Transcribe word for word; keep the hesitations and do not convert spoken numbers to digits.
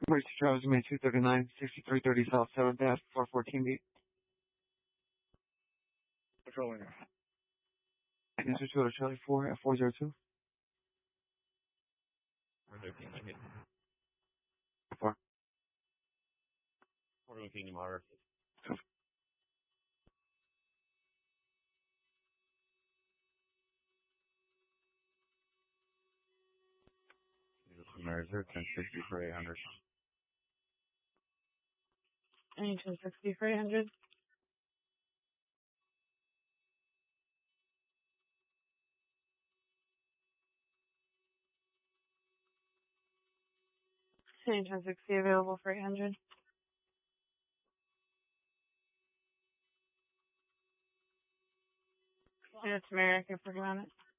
Emergency Travis May two thirty-nine, sixty-three thirty South seventh Ave, four fourteen B. Patrolling. Answer to a Charlie four at four zero two. Four. We're looking tomorrow. Measure ten sixty for eight hundred. Any ten sixty for eight hundred. Any ten sixty available for eight hundred. Yeah, it's America, forget on it.